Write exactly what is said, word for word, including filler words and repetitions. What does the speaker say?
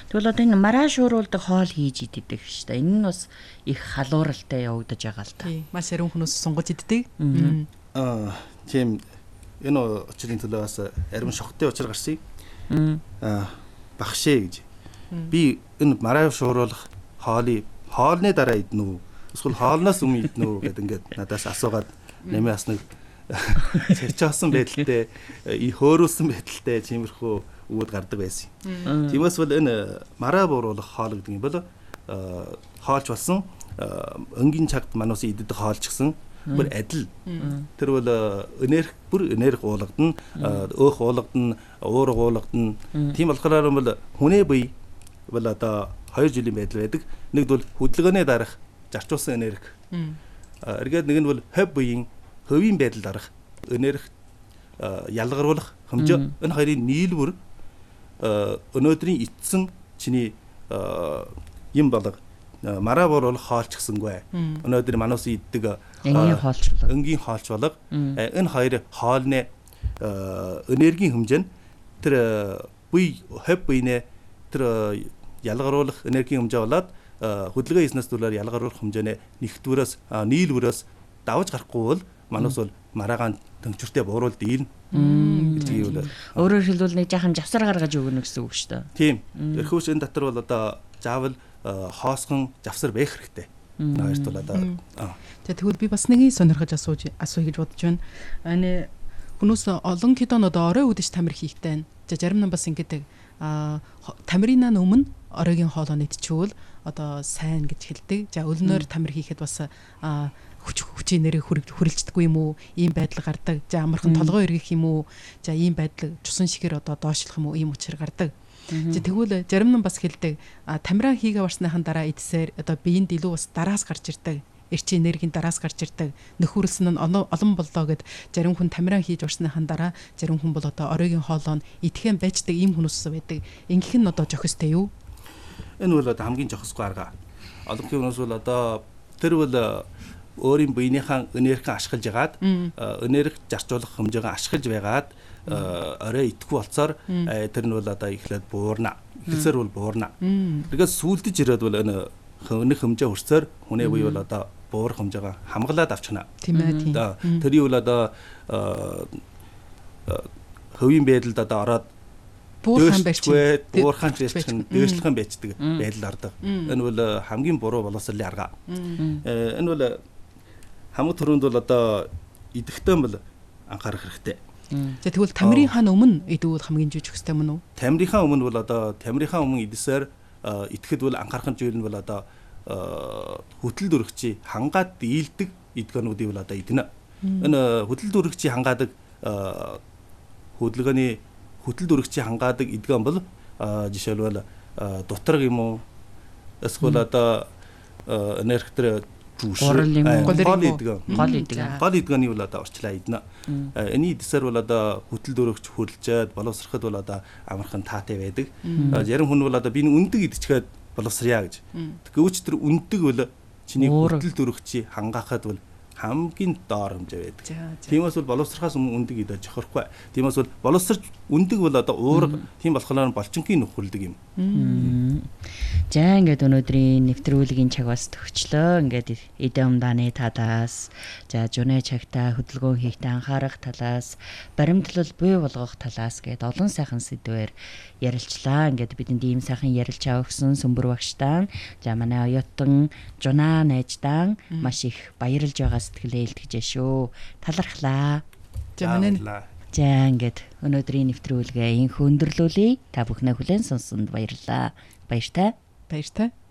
Тэгвэл одоо энэ маргааш шуурулдаг хоол хийж иддэг шүү дээ. Энэ нь бас их халууралтай явагдаж байгаа л та. Тий, маш ариун хүмүүс сунгаж иддэг. Аа, тийм энэ очрын төлөө бас ариун шохтой учир гарсан. Аа, багшээ гэж. Би энэ маргааш шууруулах хоолыг хоолны дараа иднэ үү? Эсвэл хоолноос өмнө иднэ үү гэдэг ингээд надаас асуугаад нэмээ бас нэг цэрчээсэн байдалтай, и хөөрүүлсэн байдалтай тиймэрхүү үүд гардаг байсан. Тиймээс бол энэ мараа бууруулах хоол гэдэг юм бол хоолч болсон өнгийн цагт манус иддэг хоолч гэсэн бүр адил. Тэр бол энерги бүр энерги уулгадна, өөх уулгадна, уур уулгадна. Тийм болохоор бол хүнээ бие бол одоо хоёр жилийн байдал байдаг. Нэгд бол хөдөлгөөний дараах зарчуулсан энерги. Эргээд нэг нь бол хов буян хөвийн байдал дараах энерги ялгаруулах хэмжээ. Энэ хоёрын нийлбэр өнөөдрийн эцсэн чиний юм болго мараа бууруулах хоолч гэсэнгүй. Өнөөдөр манус иддэг энгийн хоолч болго. Энгийн хоолч болго. Энэ хоёр хоолны энергийн хэмжээ нь тэр буй хов буйнэ тэр ялгаруулах энергийн хэмжээ болоод хөдөлгөөн хийснээс дүүлээр ялгаруулах хэмжээний нэгтвэрээс нийлвэрээс давж гарахгүй бол манус бол мараагаан төвчөртэй бууруулд ийлнэ. Өөрөөр хэлбэл нэг жаахан завсар гаргаж өгнө гэсэн үг шүү дээ. Тийм. Тэрхүүч энэ дотор бол одоо заавал хоосгон завсар бэх хэрэгтэй. Хоёрт бол одоо тэгээ тэгвэл би бас нэг сонирхож асууж асууя гэж бодож байна. Аны хүмүүс олон кидонод орой үдэж тамир хийхтэй. За зарим нь бас ингэдэг тамирынаа өмнө оройгийн хоолоо идчихвэл одоо сайн гэж хэлдэг. За өлнөөр тамир хийхэд бас хүч хүчийн нэрийг хүрэлцдэггүй юм уу? Ийм байдал гардаг. За амархан толгой эргэх юм уу? За ийм байдал чусан шигээр одоо доошлох юм уу? Ийм учир гардаг. За тэгвэл зарим нь бас хэлдэг. Тамираа хийгээ барсныхан дараа идсээр одоо биеинд илүү бас дараас гарч ирдэг. Эрчим энергийн дараас гарч ирдэг. Нөхөрлсөн нь олон боллоо гэд зарим хүн тамираа хийж барсныхан дараа зарим хүн бол одоо оройгийн хоолоо идэхэн байждаг ийм хүмүүс байдаг. Ингэх нь одоо жохистой юу? Энэ бол одоо хамгийн жохисгүй арга. Олон хүмүүс бол одоо тэр бол өөрийн биенийхэн энерги ашиглаж ягаад энерги зарцуулах хэмжээгээ ашиглаж байгаад орой идэхгүй болцоор тэр нь бол одоо ихлээд буурна. Ихлсээр бол буурна. Тэгээс сүулдэж ирээд бол энэ хөнөх хэмжээ хүрсээр хүнээ буй бол одоо буурах хэмжээгээ хамгаалаад авчихна. Тийм ээ тийм. Тэрийг бол одоо хөвийн байдалд одоо ороод буурхан байцдаг, буурхан чийсэн дээшлэхэн байцдаг байдал ордог. Энэ бол хамгийн буруу боловсролын арга. Энэ бол хамгийн түрүүнд бол одоо идэхтэй бол анхаарах хэрэгтэй. За тэгвэл тамирынхаа өмнө идвэл хамгийн жижигстэй мөн үү? Тамирынхаа өмнө бол одоо тамирынхаа өмнө идэсээр идэхэд бол анхаарах зүйл нь бол одоо хөтөл дүрэгчий хангаад дийлдэг идгэнүүдийг бол одоо идэнэ. Энэ хөтөл дүрэгчий хангаадаг хөдөлгөөний хөтөл дүрэгчий хангаадаг идгэн бол жишээлбэл дутраг юм уу? Эсвэл одоо энергитер гол юм гол идгэн. Гол идгэн. Гол идгэний бол одоо орчлаа идэнэ. Эний дэсээр бол одоо хөтөл дүрэгч хөрлжээд боловсроход бол одоо амархан таатай байдаг. Зарим хүн бол одоо би үндэг идчихээд боловсръя гэж. Тэгвэл тэр үндэг бол чиний хөтөл дүрэгчий хангаахад бол хамгийн доор хэмжээ байдаг. Тиймээс бол боловсрохоос өмнө үндэг идэж жохорхгүй. Тиймээс бол боловсрч үндэг бол одоо уурга тийм болохоор болчингийн нөхөрлөдөг юм. За ингээд өнөөдрийн нэвтрүүлгийн цаг бас төгчлөө. Ингээд эдэм дааны талаас, за жунэ чагта хөдөлгөөн хийхдээ анхаарах талаас, баримтлал буй болгох талаас гээд олон сайхан сэдвээр ярилцлаа. Ингээд бидэнд ийм сайхан ярилж авсан Сүмбэр багштаа, за манай оюутан Жуна найздаа маш их баярлж байгаа сэтгэлээ илтгэжээ шүү. Талархлаа. За манай за ингээд өнөөдрийн нэвтрүүлгээ инх өндөрлүүлье. Та бүхнээ хүлээн сонссонд баярлалаа. Баяртай. Баяртай.